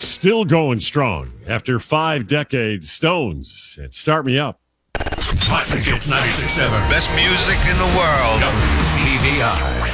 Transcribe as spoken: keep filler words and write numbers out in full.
Still going strong after five decades. Stones and Start Me Up. Classic Hits ninety-six point seven. Best music in the world. W B V I.